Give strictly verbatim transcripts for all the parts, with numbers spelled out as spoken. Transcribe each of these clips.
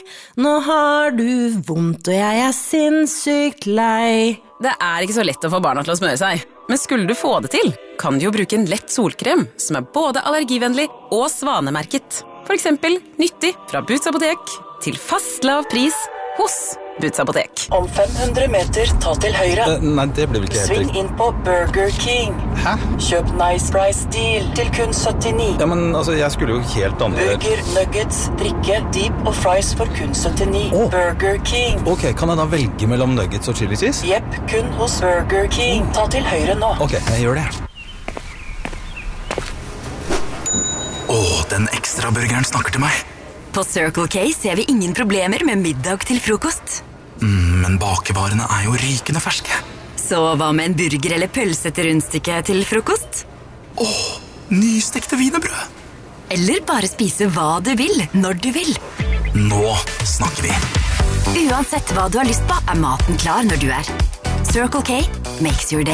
Nå har du vondt, og jeg er sinnssykt lei. Det er ikke så lett å få barna til å smøre seg. Men skulle du få det til, kan du jo bruke en lett solkrem som er både allergivennlig og svanemerket. For eksempel nyttig fra Boots Apotek til fast lav pris hos Boots Apotek. Om fem hundre meter, ta til høyre. Uh, nei, det blir vel ikke helt... Sving inn på Burger King. Hæ? Kjøp Nice Price Deal til kun syttini. Ja, men altså, jeg skulle jo helt andre... Burger, nuggets, drikke, deep og fries for kun syttini. Oh. Burger King. Ok, kan jeg da velge mellom nuggets og chili cheese? Jepp, kun hos Burger King. Ta til høyre nå. Ok, jeg gjør det. Åh, den ekstra burgeren snakker til meg. På Circle K ser vi ingen problemer med middag til frokost. Mm, men bakevarene er jo rykende ferske. Så hva med en burger eller pølse til rundstykke til frokost? Åh, nystekte wienerbrød. Eller bare spise hva du vil, når du vil. Nå snakker vi. Uansett hva du har lyst på, er maten klar når du er. Circle K makes your day.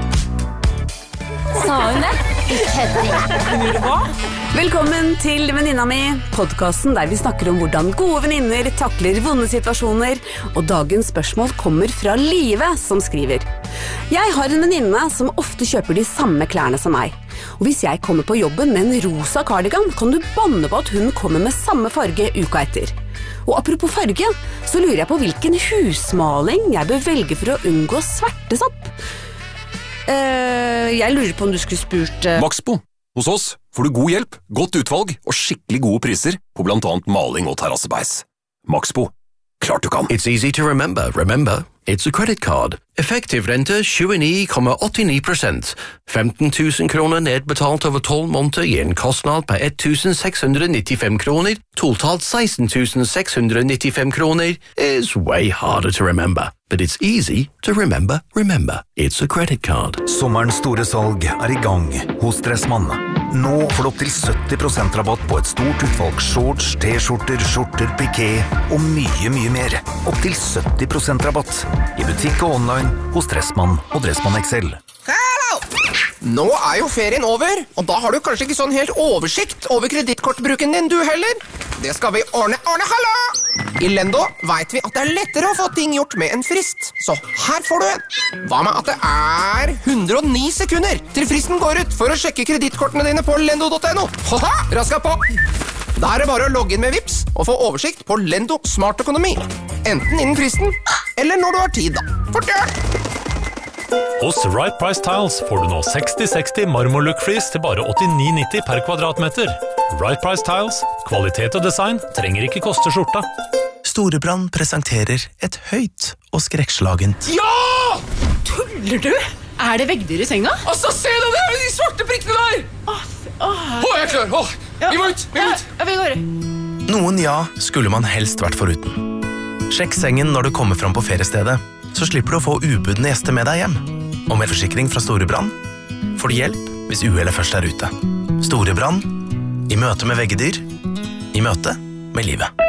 Sa hun det? Ikke hva? Velkommen til Venninna mi, podcasten der vi snakker om hvordan gode venninner takler vonde situasjoner, og dagens spørsmål kommer fra Live, som skriver. Jeg har en venninne som ofte kjøper de samme klærne som meg. Og hvis jeg kommer på jobben med en rosa cardigan, kan du banne på at hun kommer med samme farge uka etter. Og apropos farge, så lurer jeg på hvilken husmaling jeg bør velge for å unngå svertesopp. Uh, jeg lurer på om du skulle spurt uh... Maxbo. Hos oss får du god hjelp, godt utvalg og skikkelig gode priser på blant annet maling og terrassebeis. Maxbo. Klart du kan. It's easy to remember. Remember, it's a credit card. Effektiv rente tjueni komma åttini prosent. femten tusen kroner nedbetalt over tolv måneder i en kostnad på ett tusen seks hundre nittifem kroner. Totalt seksten tusen seks hundre nittifem kroner is way harder to remember. But it's easy to remember. Remember, it's a credit card. Sommerens store salg er i gang hos Dressmann. Nå får du opp til sytti prosent rabatt på et stort utvalg shorts, t-skjorter, skjorter, piké og mye, mye mer. Opp til sytti prosent rabatt i butikk og online hos Dressmann og Dressmann X L. Hallo! Nå er jo ferien over, og da har du kanskje ikke sånn helt oversikt over kredittkortbruken din du heller. Det skal vi ordne, ordne, hallo! I Lendo vet vi at det er lettere å få ting gjort med en frist, så her får du en. Hva med at det er hundre og ni sekunder til fristen går ut for å sjekke kredittkortene dine på lendo punktum no? Haha, raska på! Da er det bare å logge inn med Vips og få oversikt på Lendo Smart Økonomi. Enten innen fristen, eller når du har tid da. Fortjør! Hos Right Price Tiles får du nå seksti seksti marmorlook-flis til bare åttini nitti per kvadratmeter. Right Price Tiles, kvalitet og design trenger ikke koste skjorta. Storebrand presenterer et høyt og skrekkslagent. Ja! Tuller du? Er det veggdyr i senga? Altså, se det der, de svarte prikkene der! Åh, åh. Åh, jeg er klar, åh, vi må ut, vi må ut. Ja, vi går. Noen ja skulle man helst vært foruten. Sjekk sengen når du kommer fram på feriestedet, så slipper du å få ubudne gjester med deg hjem. Og med forsikring fra Storebrand får du hjelp hvis uhellet først er ute. Storebrand, i møte med veggedyr, i møte med livet.